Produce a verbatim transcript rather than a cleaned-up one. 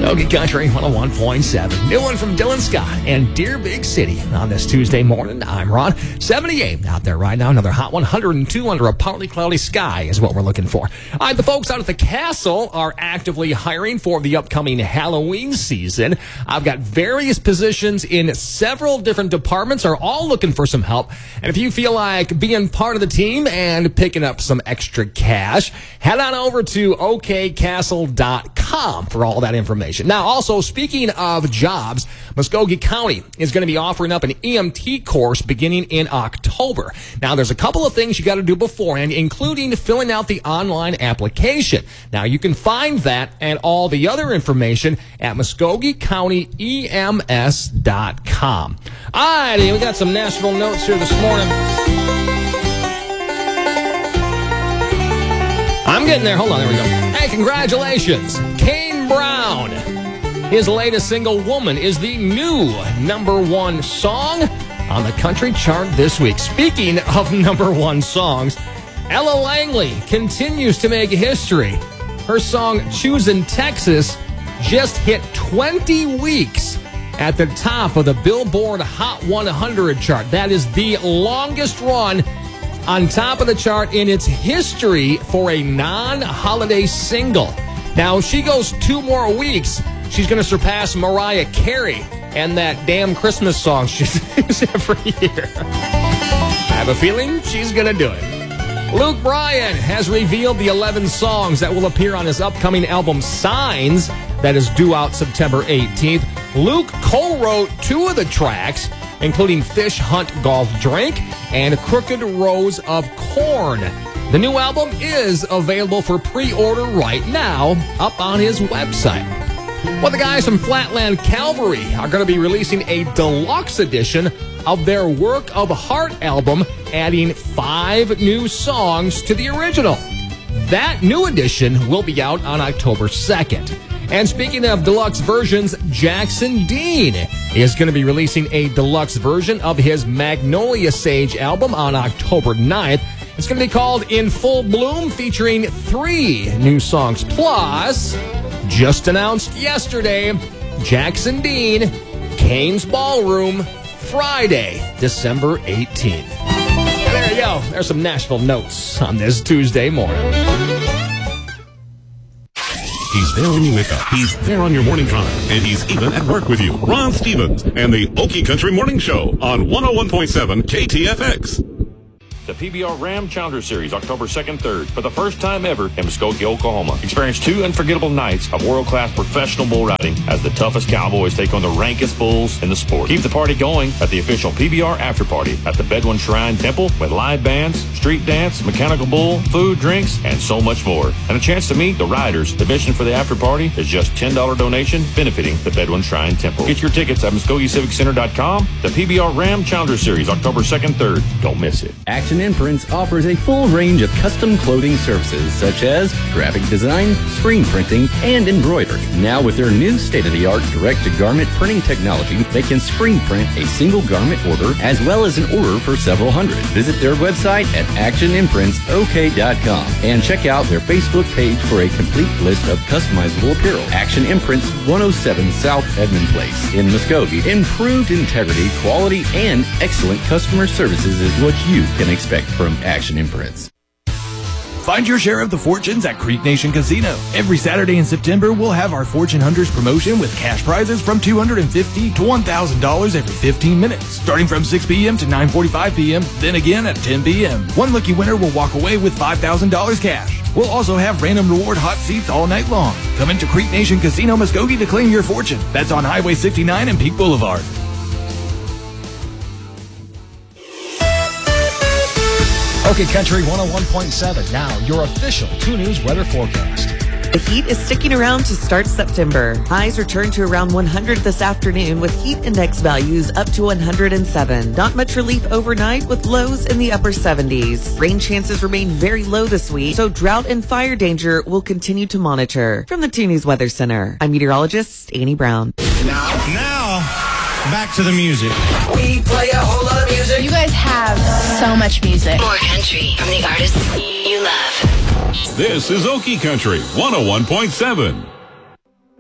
Okie Country one oh one point seven. New one from Dylan Scott and Dear Big City on this Tuesday morning. I'm Ron. seventy-eight out there right now. Another hot one hundred two under a partly cloudy sky is what we're looking for. All right, the folks out at the Castle are actively hiring for the upcoming Halloween season. I've got various positions in several different departments are all looking for some help. And if you feel like being part of the team and picking up some extra cash, head on over to o k castle dot com for all that information. Now, also, speaking of jobs, Muskogee County is going to be offering up an E M T course beginning in October. Now, there's a couple of things you got to do beforehand, including filling out the online application. Now, you can find that and all the other information at muskogee county e m s dot com. All righty, we got some national notes here this morning. I'm getting there. Hold on, there we go. Hey, congratulations. Kane Brown. His latest single, Woman, is the new number one song on the country chart this week. Speaking of number one songs, Ella Langley continues to make history. Her song, Choosin' Texas, just hit twenty weeks at the top of the Billboard Hot one hundred chart. That is the longest run on top of the chart in its history for a non-holiday single. Now, if she goes two more weeks, she's going to surpass Mariah Carey and that damn Christmas song she sings every year. I have a feeling she's going to do it. Luke Bryan has revealed the eleven songs that will appear on his upcoming album, Signs, that is due out September eighteenth. Luke co-wrote two of the tracks, including Fish Hunt Golf Drink and Crooked Rows of Corn. The new album is available for pre-order right now up on his website. Well, the guys from Flatland Calvary are going to be releasing a deluxe edition of their Work of Heart album, adding five new songs to the original. That new edition will be out on October second. And speaking of deluxe versions, Jackson Dean is going to be releasing a deluxe version of his Magnolia Sage album on October ninth. It's going to be called In Full Bloom, featuring three new songs. Plus, just announced yesterday, Jackson Dean, Kane's Ballroom, Friday, December eighteenth. And there you go. There's some Nashville notes on this Tuesday morning. He's there when you wake up. He's there on your morning drive. And he's even at work with you. Ron Stevens and the Okie Country Morning Show on one oh one point seven K T F X. The P B R Ram Challenger Series, October second, third, for the first time ever in Muskogee, Oklahoma. Experience two unforgettable nights of world-class professional bull riding as the toughest cowboys take on the rankest bulls in the sport. Keep the party going at the official P B R After Party at the Bedouin Shrine Temple with live bands, street dance, mechanical bull, food, drinks, and so much more. And a chance to meet the riders. Admission for the after party is just ten dollars donation benefiting the Bedouin Shrine Temple. Get your tickets at muskogee civic center dot com. The P B R Ram Challenger Series, October second, third. Don't miss it. Action Imprints offers a full range of custom clothing services such as graphic design, screen printing, and embroidery. Now with their new state-of-the-art direct-to-garment printing technology, they can screen print a single garment order as well as an order for several hundred. Visit their website at action imprints o k dot com and check out their Facebook page for a complete list of customizable apparel. Action Imprints, one oh seven South Edmond Place in Muskogee. Improved integrity, quality, and excellent customer services is what you can expect from Action Imprints. Find your share of the fortunes at Creek Nation Casino. Every Saturday in September, we'll have our Fortune Hunters promotion with cash prizes from two hundred fifty dollars to one thousand dollars every fifteen minutes, starting from six p.m. to nine forty-five p.m., then again at ten p.m. One lucky winner will walk away with five thousand dollars cash. We'll also have random reward hot seats all night long. Come into Creek Nation Casino Muskogee to claim your fortune. That's on Highway sixty-nine and Peak Boulevard. Okay, Country one oh one point seven. Now, your official two News weather forecast. The heat is sticking around to start September. Highs return to around one hundred this afternoon with heat index values up to one hundred seven. Not much relief overnight with lows in the upper seventies. Rain chances remain very low this week, so drought and fire danger will continue to monitor. From the two News Weather Center, I'm meteorologist Annie Brown. Now, now, back to the music. We play a whole lot of music. You guys have so much music. More country from the artists you love. This is Okie Country one oh one point seven.